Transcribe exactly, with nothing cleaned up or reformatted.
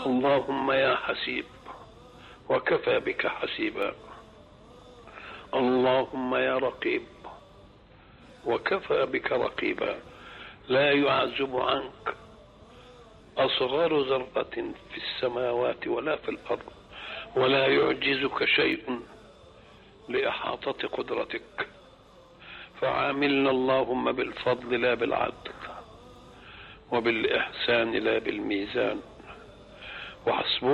اللهم يا حسيب وكفى بك حسيبا. اللهم يا رقيب وكفى بك رقيبا. لا يعزب عنك أصغر ذرة في السماوات ولا في الأرض، ولا يعجزك شيء لإحاطة قدرتك. فعاملنا اللهم بالفضل لا بالعدل، وبالإحسان لا بالميزان، وحسبنا